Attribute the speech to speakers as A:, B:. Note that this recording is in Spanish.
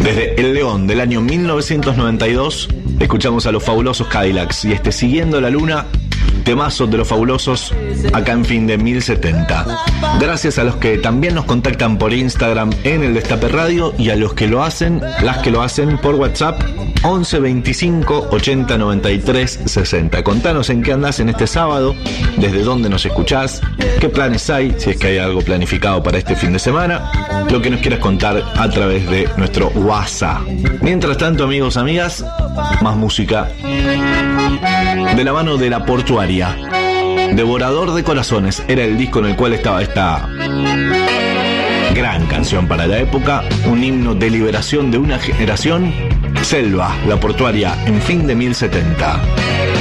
A: Desde El León del año 1992 escuchamos a los Fabulosos Cadillacs y Siguiendo la Luna, temazo de los Fabulosos acá en Fin de 1070. Gracias a los que también nos contactan por Instagram en el Destape Radio y a los que lo hacen, las que lo hacen por WhatsApp 11 25 80 93 60. Contanos en qué andás en este sábado, desde dónde nos escuchás, qué planes hay, si es que hay algo planificado para este fin de semana, lo que nos quieras contar a través de nuestro WhatsApp. Mientras tanto, amigos, amigas, más música de la mano de La Portuaria. Devorador de Corazones era el disco en el cual estaba esta gran canción para la época, un himno de liberación de una generación. Selva, La Portuaria, en Fin de 1070.